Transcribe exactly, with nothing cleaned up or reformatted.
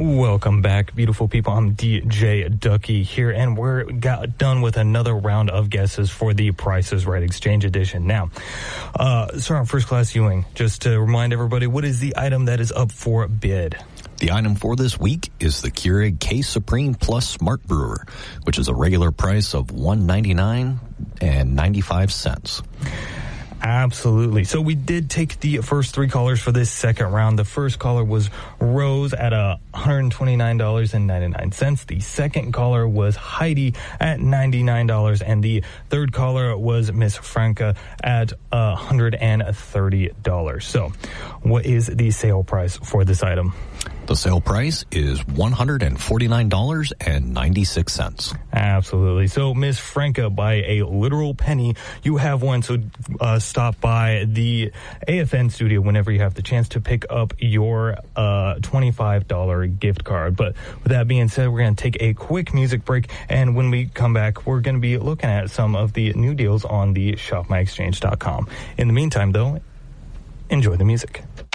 Welcome back, beautiful people. I'm D J Ducky here, and we're got done with another round of guesses for the Price is Right Exchange Edition. Now, uh, Sergeant First Class Ewing, just to remind everybody, what is the item that is up for bid? The item for this week is the Keurig K Supreme Plus Smart Brewer, which is a regular price of one hundred ninety-nine dollars and ninety-five cents. Absolutely. So we did take the first three callers for this second round. The first caller was Rose at uh, one hundred twenty-nine dollars and ninety-nine cents. The second caller was Heidi at ninety-nine dollars. And the third caller was Miss Franca at uh, one hundred thirty dollars. So what is the sale price for this item? The sale price is one hundred forty-nine dollars and ninety-six cents. Absolutely. So, Miss Franca, by a literal penny, you have one. So, uh, stop by the A F N studio whenever you have the chance to pick up your uh, twenty-five dollars gift card. But with that being said, we're going to take a quick music break. And when we come back, we're going to be looking at some of the new deals on the shop my exchange dot com. In the meantime, though, enjoy the music.